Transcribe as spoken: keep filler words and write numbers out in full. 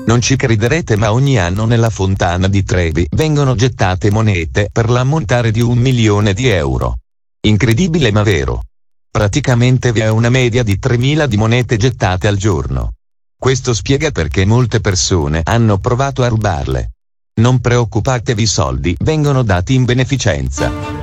Non ci crederete, ma ogni anno nella fontana di Trevi vengono gettate monete per l'ammontare di un milione di euro. Incredibile ma vero. Praticamente vi è una media di tremila di monete gettate al giorno. Questo spiega perché molte persone hanno provato a rubarle. Non preoccupatevi, i soldi vengono dati in beneficenza.